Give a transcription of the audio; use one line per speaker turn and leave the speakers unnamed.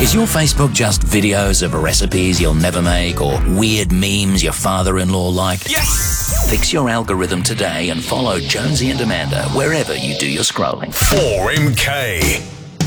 Is your Facebook just videos of recipes you'll never make or weird memes your father-in-law liked?
Yes!
Fix your algorithm today and follow Jonesy and Amanda wherever you do your scrolling.
4MK.